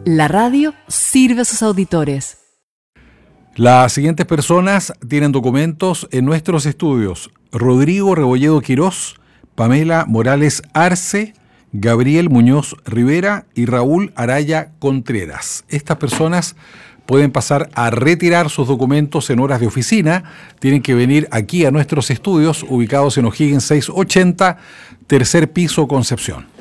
La radio sirve a sus auditores. Las siguientes personas tienen documentos en nuestros estudios: Rodrigo Rebolledo Quirós, Pamela Morales Arce, Gabriel Muñoz Rivera y Raúl Araya Contreras. Estas personas pueden pasar a retirar sus documentos en horas de oficina. Tienen que venir aquí a nuestros estudios ubicados en O'Higgins 680, tercer piso, Concepción.